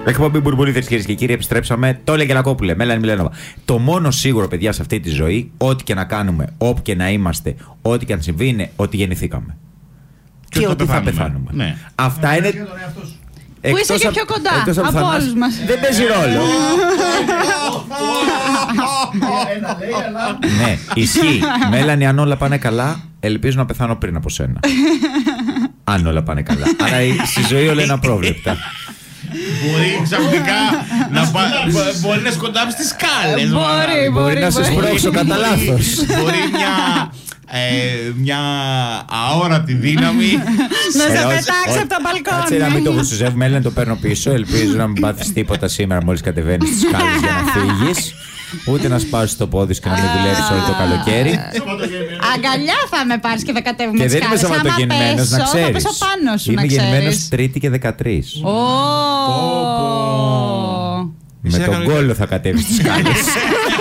Εκπομπή Μπουρμπουλίδες, κυρίες και κύριοι, επιστρέψαμε. Το έλεγε Λακόπουλε, Μέλανη Μιλένοβα. Το μόνο σίγουρο, παιδιά, σε αυτή τη ζωή, ό,τι και να κάνουμε, όπου και να είμαστε, ό,τι και αν συμβεί, είναι ότι γεννηθήκαμε. Και ότι θα πεθάνουμε. Ναι. Αυτά είναι. Που είσαι και πιο κοντά από όλους μας. Δεν παίζει ρόλο. Ναι, ισχύει. Μέλανη, αν όλα πάνε καλά, ελπίζω να πεθάνω πριν από σένα. Αν όλα πάνε καλά. Άρα στη ζωή όλα είναι απρόβλεπτα. Μπορεί ξαφνικά μπορεί να σκοντάψει τις σκάλες. Μπορεί να σε σπρώξω κατά λάθος. Μπορεί μια αόρατη δύναμη να σε πετάξει από το μπαλκόνι. Κάτσε να μην το γουστουζεύουμε, Έλληνα, το παίρνω πίσω. Ελπίζω να μην πάθεις τίποτα σήμερα μόλις κατεβαίνεις στις σκάλες για να φύγεις. Ούτε να σπάσεις το πόδι σου και να μην δουλεύεις όλο το καλοκαίρι. Αγκαλιά θα με πάρεις και θα κατέβουμε τις σκάλες. Και δεν είμαι σαββατογεννημένος, να ξέρεις. Θα πέσω πάνω σου, είμαι γεννημένος Τρίτη και 13. Με τον κόλλο θα κατέβεις τις σκάλες.